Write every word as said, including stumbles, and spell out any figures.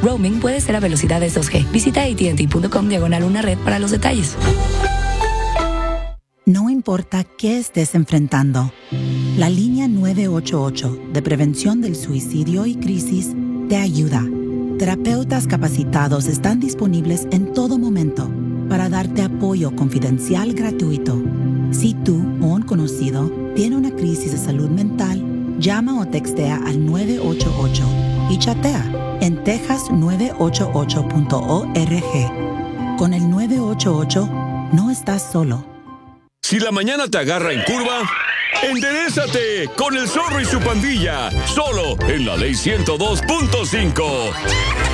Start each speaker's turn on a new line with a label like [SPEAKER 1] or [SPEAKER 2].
[SPEAKER 1] Roaming puede ser a velocidades dos G. Visita att.com diagonal una red para los detalles.
[SPEAKER 2] No importa qué estés enfrentando, la línea nueve ocho ocho de prevención del suicidio y crisis te ayuda. Terapeutas capacitados están disponibles en todo momento para darte apoyo confidencial gratuito. Si tú o un conocido tiene una crisis de salud mental, llama o textea al nueve ocho ocho y chatea en texas nueve ocho ocho punto org. Con el nueve ocho ocho no estás solo.
[SPEAKER 3] Si la mañana te agarra en curva, ¡enderézate con el Zorro y su pandilla! Solo en la Ley ciento dos punto cinco.